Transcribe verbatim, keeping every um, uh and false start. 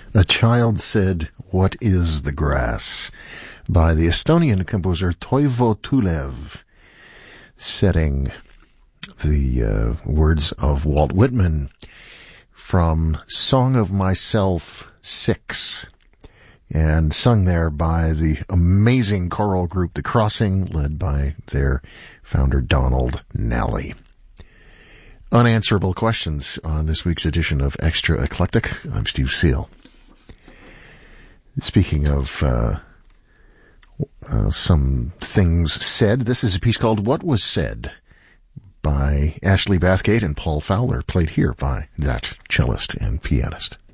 A Child Said, What is the Grass? By the Estonian composer Toivo Tulev, setting the uh, words of Walt Whitman from Song of Myself six, and sung there by the amazing choral group The Crossing, led by their founder Donald Nally. Unanswerable questions on this week's edition of Extra Eclectic. I'm Steve Seal. Speaking of uh, uh, some things said, this is a piece called What Was Said by Ashley Bathgate and Paul Fowler, played here by that cellist and pianist.